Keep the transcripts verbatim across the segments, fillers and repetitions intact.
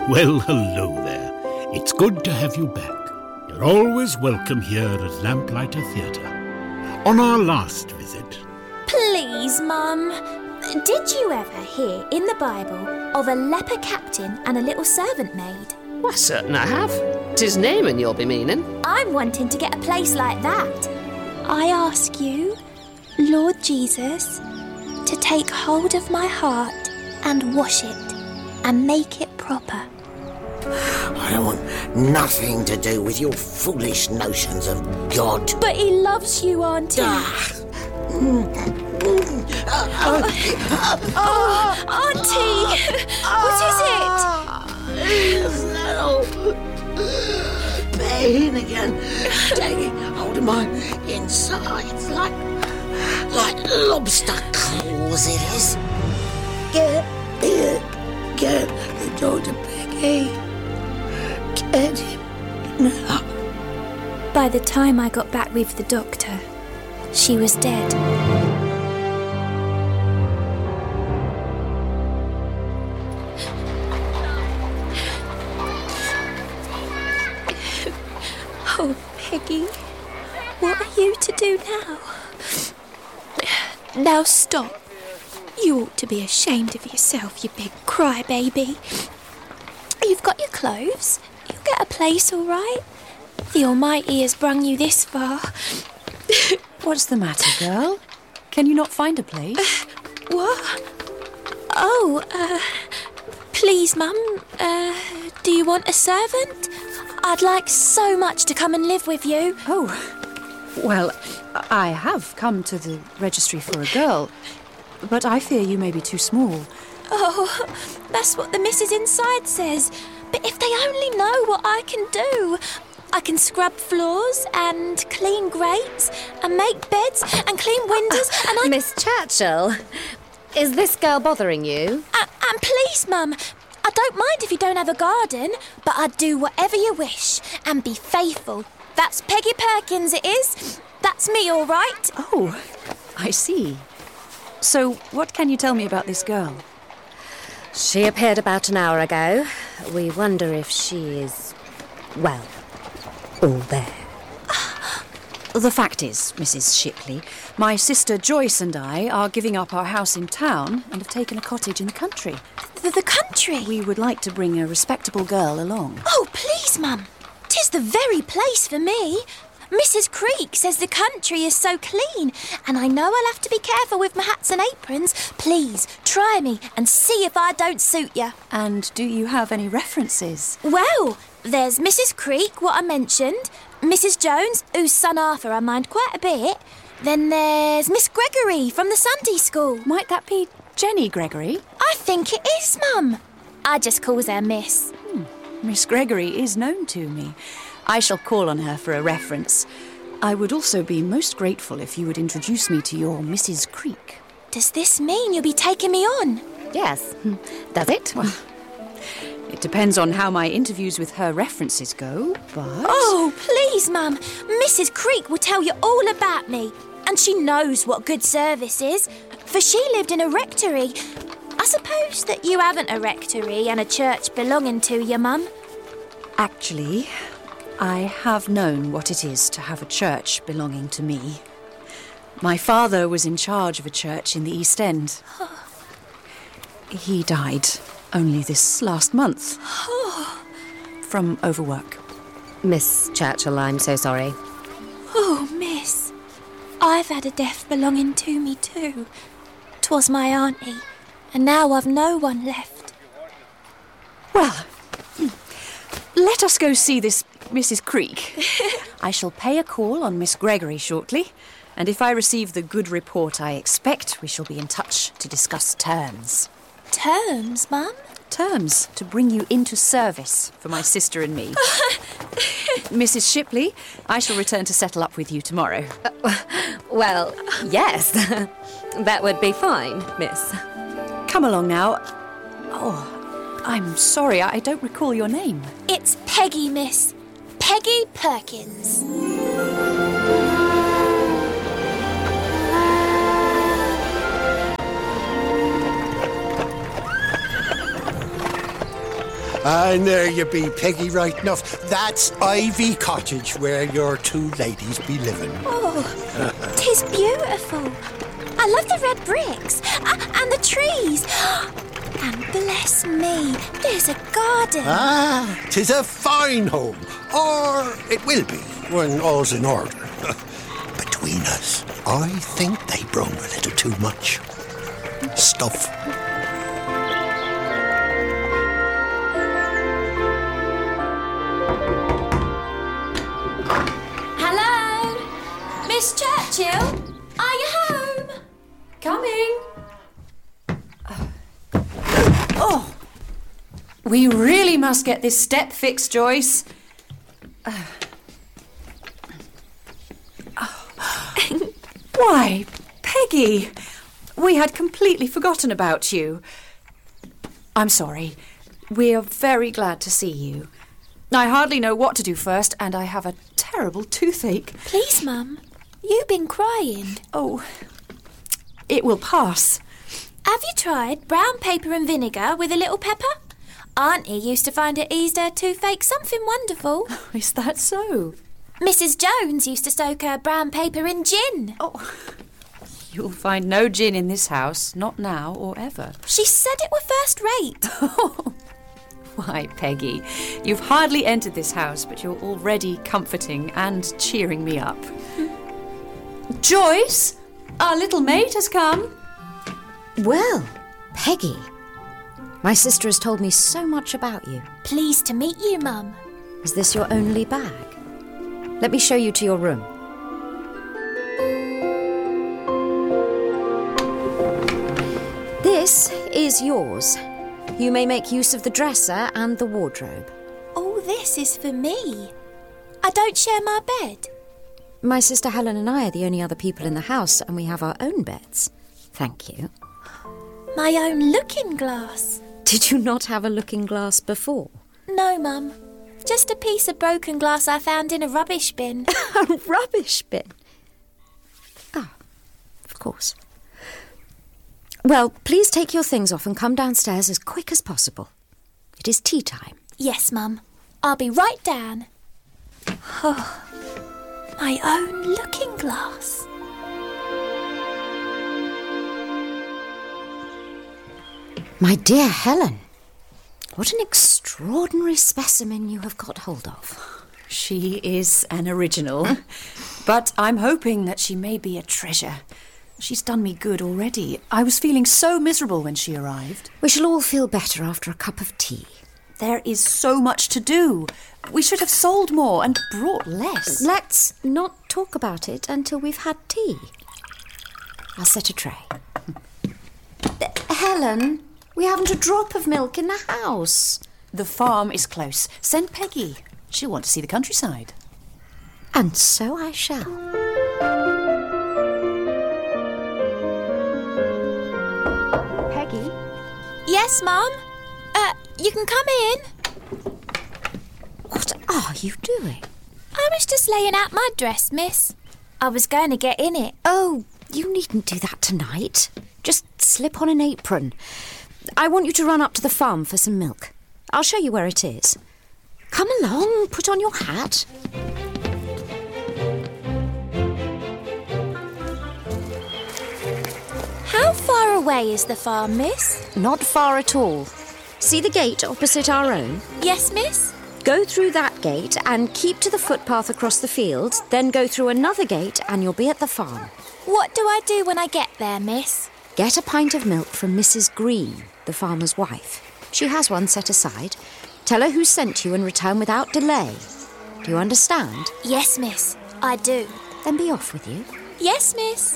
Well, hello there. It's good to have you back. You're always welcome here at Lamplighter Theatre. On our last visit... Please, Mum. Did you ever hear in the Bible of a leper captain and a little servant maid? Why, certain I have. 'Tis Naaman you'll be meaning. I'm wanting to get a place like that. I ask you, Lord Jesus, to take hold of my heart and wash it and make it proper. I don't want nothing to do with your foolish notions of God. But he loves you, Auntie. Ah. Oh, Auntie! What is it? It's little pain again, taking hold of my insides like, like lobster claws it is. Get, get, get the Doctor Peggy. Get him now. By the time I got back with the doctor, she was dead. Oh, Peggy, what are you to do now? Now stop. You ought to be ashamed of yourself, you big crybaby. You've got your clothes. You'll get a place, all right? The Almighty has brung you this far. What's the matter, girl? Can you not find a place? Uh, what? Oh, uh, please, Mum, uh, do you want a servant? I'd like so much to come and live with you. Oh, well, I have come to the registry for a girl, but I fear you may be too small. Oh, that's what the missus inside says. But if they only know what I can do. I can scrub floors and clean grates and make beds and clean windows and I... Miss Churchill, is this girl bothering you? Uh, and please, Mum, I don't mind if you don't have a garden, but I'd do whatever you wish and be faithful. That's Peggy Perkins, it is. That's me, all right. Oh, I see. So, what can you tell me about this girl? She appeared about an hour ago. We wonder if she is, well, all there. The fact is, Missus Shipley, my sister Joyce and I are giving up our house in town and have taken a cottage in the country. The, the country? We would like to bring a respectable girl along. Oh, please, Mum. 'Tis the very place for me. Missus Creek says the country is so clean, and I know I'll have to be careful with my hats and aprons. Please, try me and see if I don't suit you. And do you have any references? Well, there's Missus Creek, what I mentioned, Missus Jones, whose son Arthur I mind quite a bit. Then there's Miss Gregory from the Sunday school. Might that be Jenny Gregory? I think it is, Mum. I just calls her Miss. Hmm. Miss Gregory is known to me. I shall call on her for a reference. I would also be most grateful if you would introduce me to your Missus Creek. Does this mean you'll be taking me on? Yes. Does it? Well, it depends on how my interviews with her references go, but... Oh, please, Mum. Missus Creek will tell you all about me. And she knows what good service is, for she lived in a rectory. I suppose that you haven't a rectory and a church belonging to you, Mum. Actually, I have known what it is to have a church belonging to me. My father was in charge of a church in the East End. He died only this last month from overwork. Miss Churchill, I'm so sorry. Oh, miss, I've had a death belonging to me too. 'Twas my auntie, and now I've no one left. Well, let us go see this Missus Creek. I shall pay a call on Miss Gregory shortly, and if I receive the good report I expect, we shall be in touch to discuss terms. Terms, Mum? Terms to bring you into service for my sister and me. Missus Shipley, I shall return to settle up with you tomorrow. Uh, well, yes. That would be fine, miss. Come along now. Oh, I'm sorry, I don't recall your name. It's Peggy, miss. Peggy Perkins. And there you be, Peggy, right enough. That's Ivy Cottage, where your two ladies be living. Oh, 'tis beautiful. I love the red bricks uh, and the trees. And bless me, there's a garden. Ah, 'tis a fine home. Or it will be, when all's in order. Between us, I think they brung a little too much stuff. Hello? Miss Churchill? Are you home? Coming. Oh, we really must get this step fixed, Joyce. Uh. Oh. Why, Peggy, we had completely forgotten about you. I'm sorry. We are very glad to see you. I hardly know what to do first, and I have a terrible toothache. Please, Mum. You've been crying. Oh, it will pass. Have you tried brown paper and vinegar with a little pepper? Auntie used to find it eased her toothache something wonderful. Is that so? Missus Jones used to soak her brown paper in gin. Oh, you'll find no gin in this house, not now or ever. She said it were first rate. Oh, why, Peggy, you've hardly entered this house, but you're already comforting and cheering me up. Joyce, our little maid has come. Well, Peggy, my sister has told me so much about you. Pleased to meet you, Mum. Is this your only bag? Let me show you to your room. This is yours. You may make use of the dresser and the wardrobe. All this is for me. I don't share my bed. My sister Helen and I are the only other people in the house, and we have our own beds. Thank you. My own looking glass. Did you not have a looking glass before? No, Mum. Just a piece of broken glass I found in a rubbish bin. A rubbish bin? Oh, of course. Well, please take your things off and come downstairs as quick as possible. It is tea time. Yes, Mum. I'll be right down. Oh, my own looking glass. My dear Helen, what an extraordinary specimen you have got hold of. She is an original, but I'm hoping that she may be a treasure. She's done me good already. I was feeling so miserable when she arrived. We shall all feel better after a cup of tea. There is so much to do. We should have sold more and brought less. Let's not talk about it until we've had tea. I'll set a tray. Helen, we haven't a drop of milk in the house. The farm is close. Send Peggy. She'll want to see the countryside. And so I shall. Peggy? Yes, Mum? Uh, you can come in. What are you doing? I was just laying out my dress, miss. I was going to get in it. Oh, you needn't do that tonight. Just slip on an apron. I want you to run up to the farm for some milk. I'll show you where it is. Come along, put on your hat. How far away is the farm, miss? Not far at all. See the gate opposite our own? Yes, miss? Go through that gate and keep to the footpath across the field, then go through another gate and you'll be at the farm. What do I do when I get there, miss? Get a pint of milk from Missus Green, the farmer's wife. She has one set aside. Tell her who sent you and return without delay. Do you understand? Yes, miss. I do. Then be off with you. Yes, miss.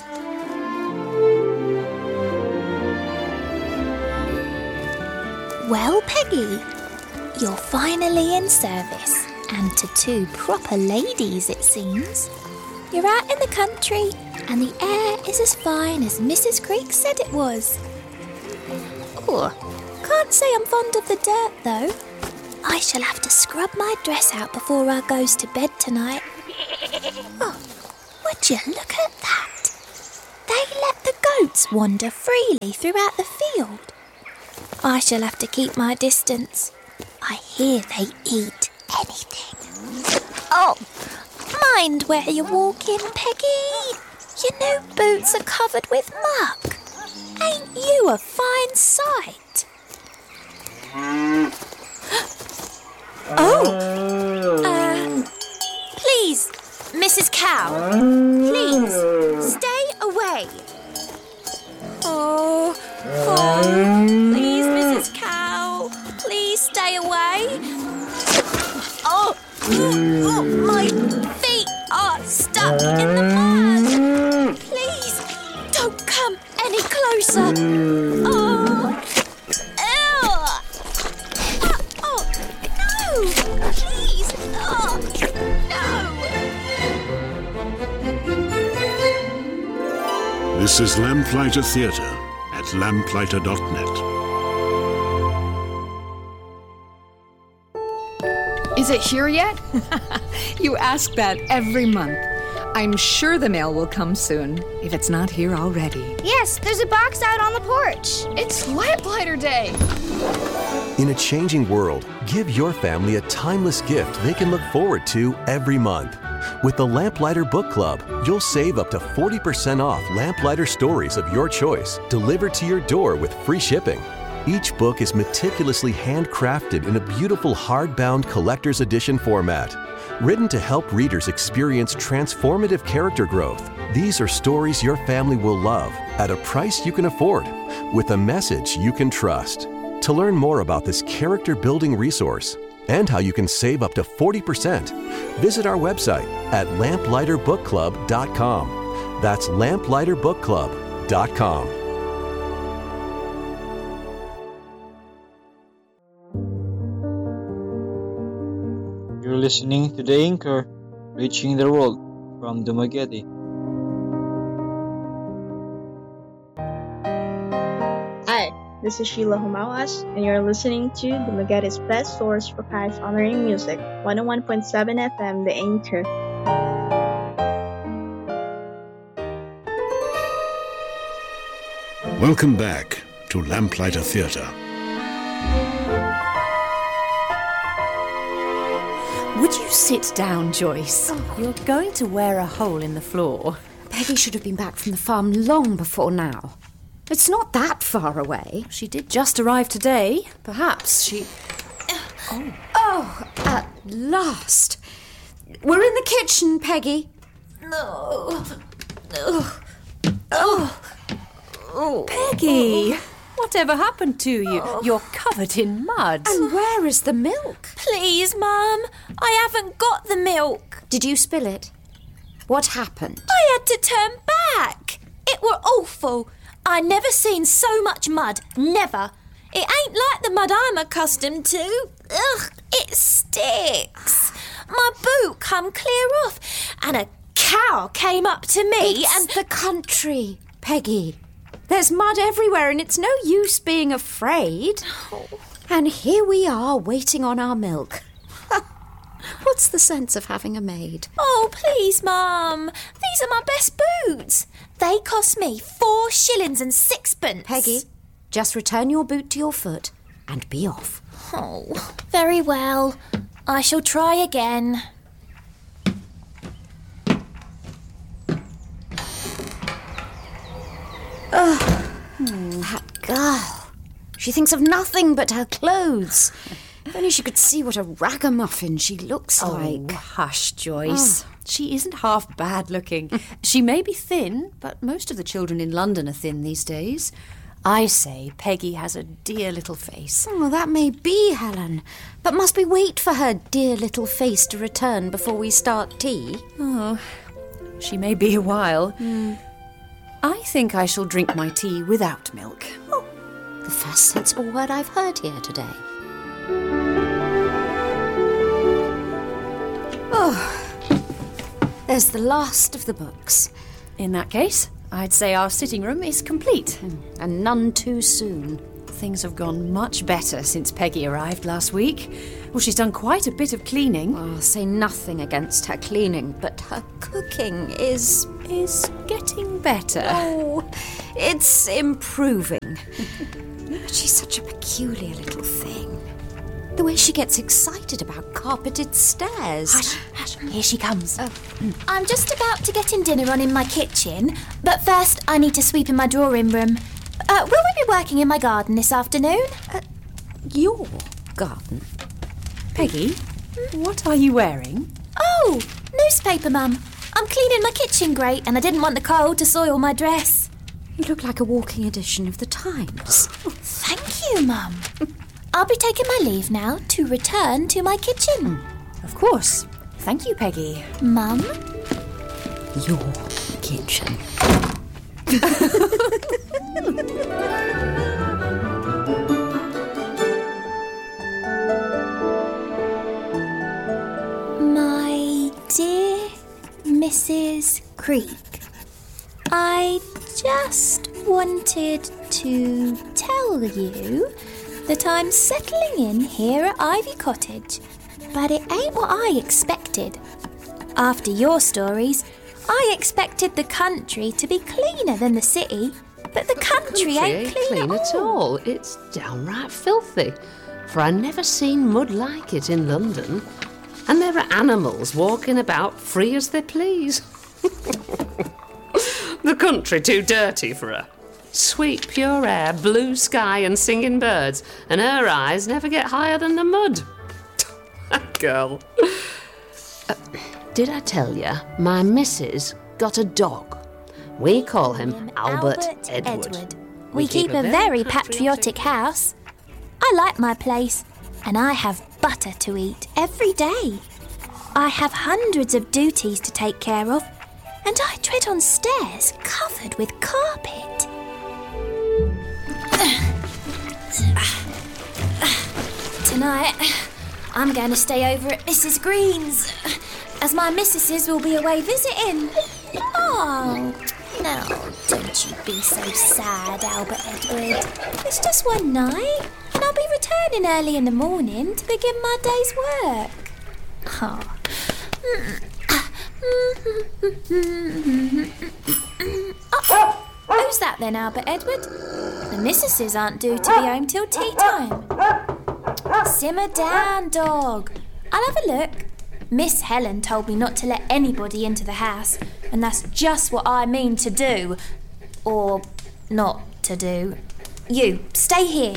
Well, Peggy, you're finally in service, and to two proper ladies, it seems. You're out in the country, and the air is as fine as Missus Creek said it was. Oh, can't say I'm fond of the dirt, though. I shall have to scrub my dress out before I goes to bed tonight. Oh, would you look at that? They let the goats wander freely throughout the field. I shall have to keep my distance. I hear they eat anything. Oh, mind where you're walking, Peggy. Your new boots are covered with muck. Ain't you a fine sight? Oh! Uh, please, Missus Cow, please, stay away. Oh, oh, please, Missus Cow, please stay away. Oh, oh, my feet are stuck in the mud. Please, don't come any closer. Oh, ew. Oh, oh, no, please, oh, no. This is Lamplighter Theatre at lamplighter dot net. Is it here yet? You ask that every month. I'm sure the mail will come soon, if it's not here already. Yes, there's a box out on the porch. It's Lamplighter Day! In a changing world, give your family a timeless gift they can look forward to every month. With the Lamplighter Book Club, you'll save up to forty percent off Lamplighter stories of your choice, delivered to your door with free shipping. Each book is meticulously handcrafted in a beautiful hardbound collector's edition format. Written to help readers experience transformative character growth, these are stories your family will love at a price you can afford, with a message you can trust. To learn more about this character-building resource and how you can save up to forty percent, visit our website at lamplighter book club dot com. That's lamplighter book club dot com. You're listening to The Anchor, Reaching the World from Dumaguete. Hi, this is Sheila Humawas, and you're listening to Dumaguete's best source for Christ-honoring music, one oh one point seven F M, The Anchor. Welcome back to Lamplighter Theatre. Would you sit down, Joyce? Oh. You're going to wear a hole in the floor. Peggy should have been back from the farm long before now. It's not that far away. She did just arrive today. Perhaps she... Oh, oh at last. We're in the kitchen, Peggy. No. Oh. Oh. Oh. Peggy! Whatever happened to you? Oh. You're covered in mud. And where is the milk? Please, Mum. I haven't got the milk. Did you spill it? What happened? I had to turn back. It were awful. I never seen so much mud. Never. It ain't like the mud I'm accustomed to. Ugh, it sticks. My boot come clear off, and a cow came up to me it's and... the country, Peggy. There's mud everywhere and it's no use being afraid. Oh. And here we are waiting on our milk. What's the sense of having a maid? Oh, please, Mum. These are my best boots. They cost me four shillings and sixpence. Peggy, just return your boot to your foot and be off. Oh, very well. I shall try again. Oh, that girl. She thinks of nothing but her clothes. If only she could see what a ragamuffin she looks oh, like. Hush, Joyce. Oh. She isn't half bad looking. She may be thin, but most of the children in London are thin these days. I say Peggy has a dear little face. Oh, that may be, Helen. But must we wait for her dear little face to return before we start tea? Oh, she may be a while. Mm. I think I shall drink my tea without milk. Oh, the first sensible word I've heard here today. Oh, there's the last of the books. In that case, I'd say our sitting room is complete. And none too soon. Things have gone much better since Peggy arrived last week. Well, she's done quite a bit of cleaning. Well, I'll say nothing against her cleaning, but her cooking is... is getting better. Oh, it's improving. But she's such a peculiar little thing. The way she gets excited about carpeted stairs. Hush, hush, here she comes. Oh. I'm just about to get in dinner on in my kitchen, but first I need to sweep in my drawing room. Uh, will we be working in my garden this afternoon? Uh, your garden? Peggy, what are you wearing? Oh, newspaper, Mum. I'm cleaning my kitchen grate and I didn't want the cold to soil my dress. You look like a walking edition of the Times. Thank you, Mum. I'll be taking my leave now to return to my kitchen. Mm, of course. Thank you, Peggy. Mum? Your kitchen. My dear Missus Creek, I just wanted to tell you that I'm settling in here at Ivy Cottage, but it ain't what I expected. After your stories, I expected the country to be cleaner than the city, but the country, country ain't clean, clean at, at all. all. It's downright filthy, for I never seen mud like it in London. And there are animals walking about free as they please. The country too dirty for her. Sweet pure air, blue sky and singing birds, and her eyes never get higher than the mud. That girl. Uh, did I tell you, my missus got a dog? We call him Albert, Albert Edward. Edward. We, we keep, keep a very patriotic house. I like my place, and I have butter to eat every day. I have hundreds of duties to take care of, and I tread on stairs covered with carpet. Tonight, I'm going to stay over at Missus Green's, as my missuses will be away visiting. Oh, no, don't you be so sad, Albert Edward. It's just one night, and I'll be returning early in the morning to begin my day's work. Oh. Oh, who's that then, Albert Edward? The missuses aren't due to be home till tea time. Simmer down, dog. I'll have a look. Miss Helen told me not to let anybody into the house, and that's just what I mean to do. Or not to do. You, stay here.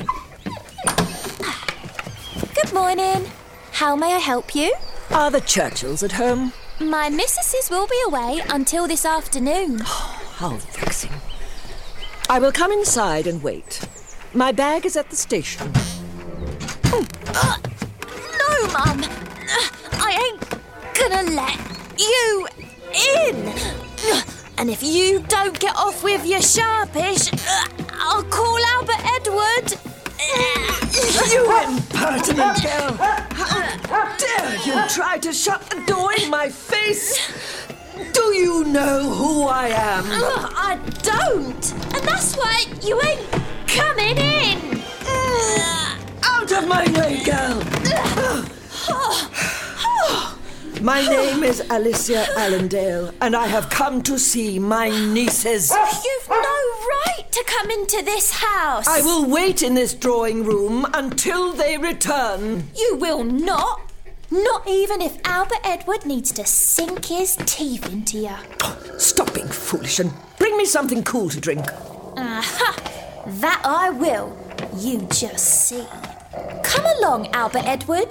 Good morning. How may I help you? Are the Churchills at home? My missuses will be away until this afternoon. Oh, how vexing. I will come inside and wait. My bag is at the station. Oh. Uh, no, Mum. Uh, I ain't gonna let you in. And if you don't get off with your sharpish, uh, I'll call Albert Edward. You impertinent girl! How dare you try to shut the door in my face? Do you know who I am? Uh, I don't, and that's why you ain't coming in. Uh, out of my way, girl! My name is Alicia Allendale, and I have come to see my nieces. You've no right to come into this house. I will wait in this drawing room until they return. You will not. Not even if Albert Edward needs to sink his teeth into you. Stop being foolish and bring me something cool to drink. Aha! That I will. You just see. Come along, Albert Edward.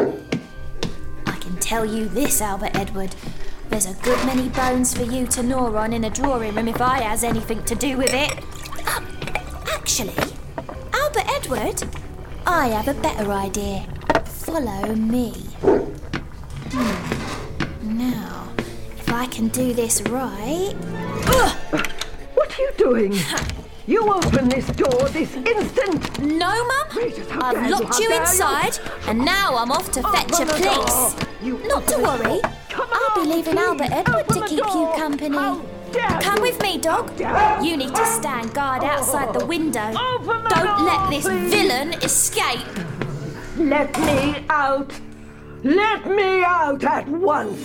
Tell you this, Albert Edward. There's a good many bones for you to gnaw on in a drawing room if I has anything to do with it. Uh, actually, Albert Edward, I have a better idea. Follow me. Hmm. Now, if I can do this right... Ugh! What are you doing? You open this door this instant! No, Mum. I've locked you inside, and now I'm off to fetch a police. Not to worry. I'll be leaving Albert Edward to keep you company. Come with me, dog. You need to stand guard outside the window. Don't let this villain escape. Let me out. Let me out at once.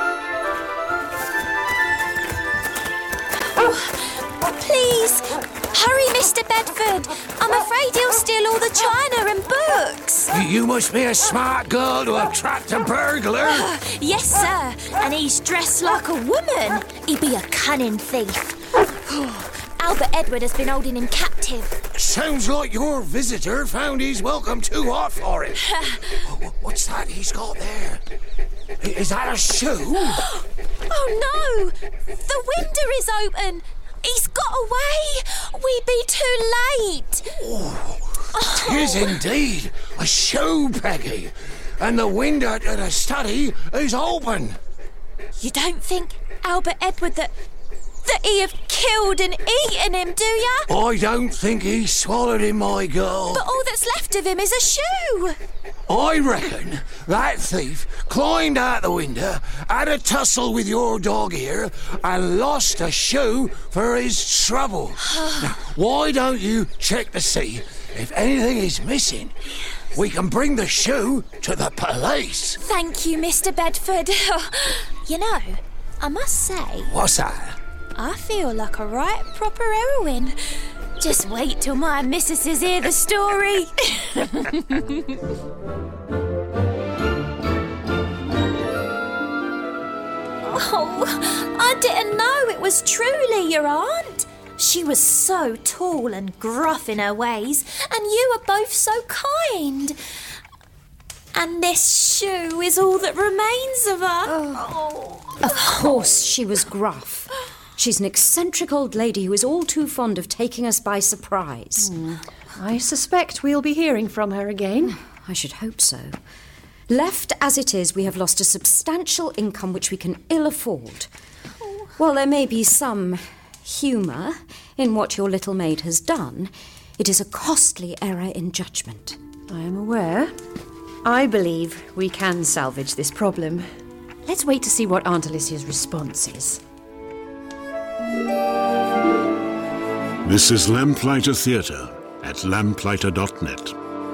Oh, please, Hurry, Mister Bedford. I'm afraid he'll steal all the china and books. You must be a smart girl to have trapped a burglar. Yes, sir. And he's dressed like a woman. He'd be a cunning thief. Albert Edward has been holding him captive. Sounds like your visitor found his welcome too hot for him. What's that he's got there? Is that a shoe? Oh, no! The window is open. He's got away. We'd be too late. Oh, 'tis indeed a shoe, Peggy. And the window to the study is open. You don't think, Albert Edward, that... that he have killed and eaten him, do ya? I don't think he swallowed him, my girl. But all that's left of him is a shoe. I reckon that thief climbed out the window, had a tussle with your dog here, and lost a shoe for his trouble. Now, why don't you check to see if anything is missing? We can bring the shoe to the police. Thank you, Mister Bedford. You know, I must say... What's that? I feel like a right proper heroine. Just wait till my missuses hear the story. Oh, I didn't know it was truly your aunt. She was so tall and gruff in her ways, and you were both so kind. And this shoe is all that remains of her. Oh. Of course she was gruff. She's an eccentric old lady who is all too fond of taking us by surprise. Mm. I suspect we'll be hearing from her again. I should hope so. Left as it is, we have lost a substantial income which we can ill afford. Oh. While there may be some humour in what your little maid has done, it is a costly error in judgment. I am aware. I believe we can salvage this problem. Let's wait to see what Aunt Alicia's response is. This is Lamplighter Theatre at lamplighter dot net.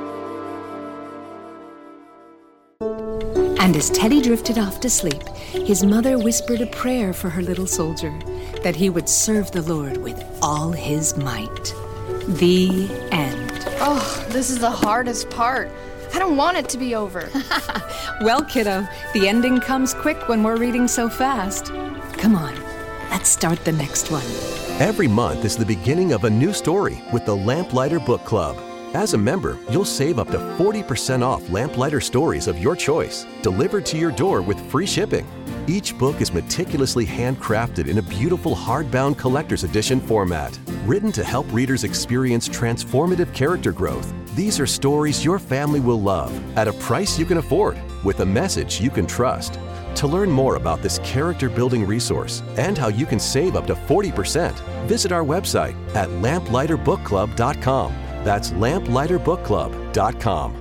And as Teddy drifted off to sleep, his mother whispered a prayer for her little soldier, that he would serve the Lord with all his might. The end. Oh, this is the hardest part. I don't want it to be over. Well, kiddo, the ending comes quick when we're reading so fast. Come on, let's start the next one. Every month is the beginning of a new story with the Lamplighter Book Club. As a member, you'll save up to forty percent off Lamplighter stories of your choice, delivered to your door with free shipping. Each book is meticulously handcrafted in a beautiful hardbound collector's edition format, written to help readers experience transformative character growth. These are stories your family will love at a price you can afford, with a message you can trust. To learn more about this character-building resource and how you can save up to forty percent, visit our website at lamplighter book club dot com. That's lamplighter book club dot com.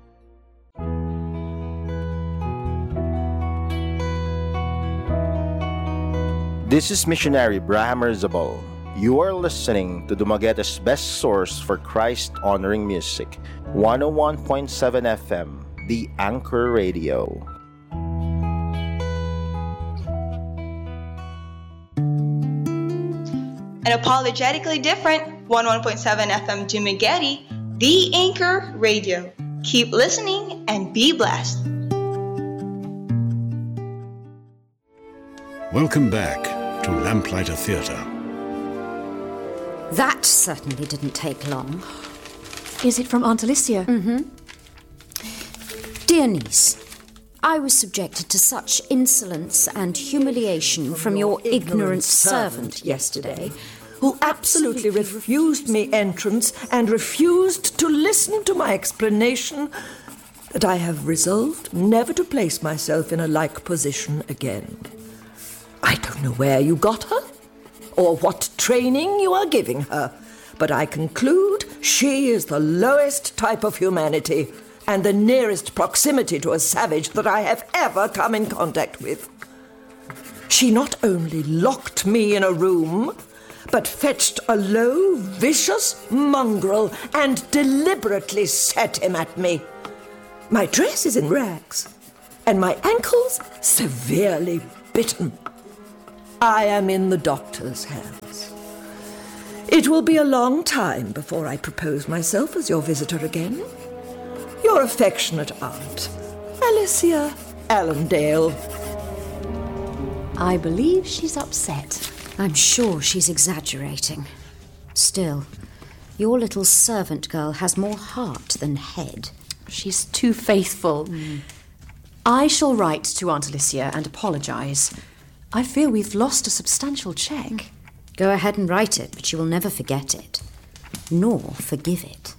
This is Missionary Brahamer Zabal. You are listening to Dumagueta's best source for Christ-honoring music, one oh one point seven F M, The Anchor Radio. And apologetically different, one oh one point seven F M Dumaguete, The Anchor Radio. Keep listening and be blessed. Welcome back to Lamplighter Theatre. That certainly didn't take long. Is it from Aunt Alicia? Mm-hmm. Dear niece, I was subjected to such insolence and humiliation from, from your, your ignorant, ignorant servant yesterday, who absolutely refused me entrance and refused to listen to my explanation, that I have resolved never to place myself in a like position again. I don't know where you got her, or what training you are giving her, but I conclude she is the lowest type of humanity and the nearest proximity to a savage that I have ever come in contact with. She not only locked me in a room, but fetched a low, vicious mongrel and deliberately set him at me. My dress is in rags, and my ankles severely bitten. I am in the doctor's hands. It will be a long time before I propose myself as your visitor again. Your affectionate aunt, Alicia Allendale. I believe she's upset. I'm sure she's exaggerating. Still, your little servant girl has more heart than head. She's too faithful. Mm. I shall write to Aunt Alicia and apologise. I fear we've lost a substantial cheque. Go ahead and write it, but she will never forget it, nor forgive it.